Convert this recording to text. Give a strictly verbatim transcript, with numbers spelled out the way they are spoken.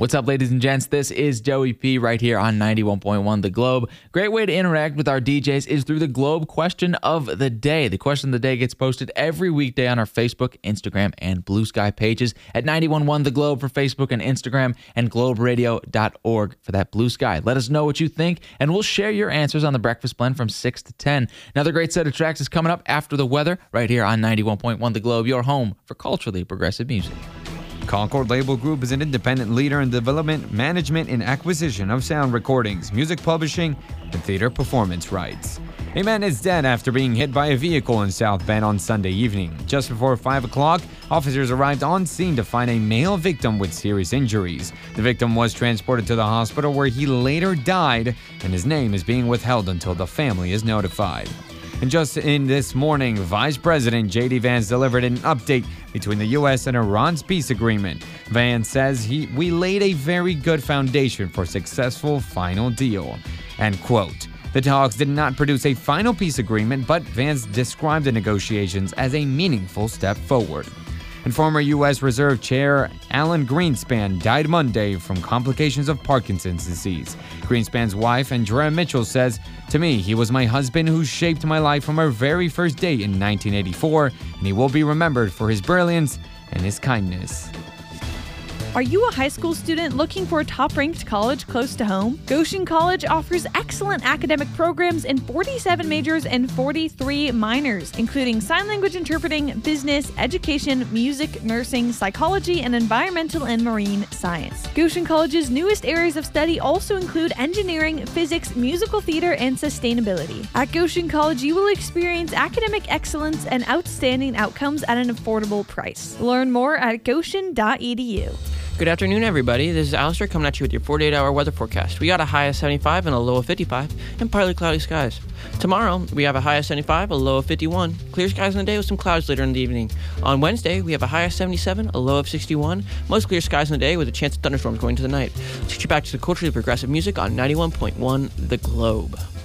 What's up, ladies and gents? This is Joey P right here on ninety-one point one The Globe. Great way to interact with our D Js is through the Globe question of the day. The question of the day gets posted every weekday on our Facebook, Instagram, and Blue Sky pages at ninety-one point one The Globe for Facebook and Instagram, and globe radio dot org for that Blue Sky. Let us know what you think, and we'll share your answers on the Breakfast Blend from six to ten. Another great set of tracks is coming up after the weather right here on ninety-one point one The Globe, your home for culturally progressive music. Concord Label Group is an independent leader in development, management, and acquisition of sound recordings, music publishing, and theater performance rights. A man is dead after being hit by a vehicle in South Bend on Sunday evening. Just before five o'clock, officers arrived on scene to find a male victim with serious injuries. The victim was transported to the hospital where he later died, and his name is being withheld until the family is notified. And just in this morning, Vice President J D Vance delivered an update between the U S and Iran's peace agreement. Vance says he, we laid a very good foundation for a successful final deal. And quote, the talks did not produce a final peace agreement, but Vance described the negotiations as a meaningful step forward. And former U S Reserve Chair Alan Greenspan died Monday from complications of Parkinson's disease. Greenspan's wife, Andrea Mitchell, says, to me, he was my husband who shaped my life from our very first date in nineteen eighty-four, and he will be remembered for his brilliance and his kindness. Are you a high school student looking for a top-ranked college close to home? Goshen College offers excellent academic programs in forty-seven majors and forty-three minors, including sign language interpreting, business, education, music, nursing, psychology, and environmental and marine science. Goshen College's newest areas of study also include engineering, physics, musical theater, and sustainability. At Goshen College, you will experience academic excellence and outstanding outcomes at an affordable price. Learn more at goshen dot e d u. Good afternoon, everybody. This is Alistair coming at you with your forty-eight hour weather forecast. We got a high of seventy-five and a low of fifty-five, and partly cloudy skies. Tomorrow, we have a high of seventy-five, a low of fifty-one. Clear skies in the day with some clouds later in the evening. On Wednesday, we have a high of seventy-seven, a low of sixty-one. Most clear skies in the day with a chance of thunderstorms going into the night. Let's get you back to the culturally progressive music on ninety-one point one The Globe.